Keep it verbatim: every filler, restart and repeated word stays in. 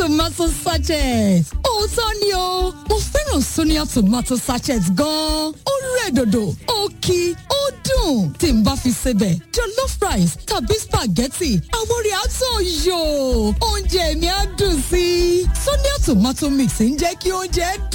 tomato sachet. Òótọ́ ni o, mo fẹ́ràn Sonia tomato sachet gan-an. Ó rẹ̀ dòdò, ó kí, ó dùn. Tí n bá fi sebẹ̀, jollof rice tàbí spaghetti, àwọn orí àtọ̀ yò. Oúnjẹ mi á dùn sí i. Sonia tomato mix ń jẹ́ kí oúnjẹ dùn.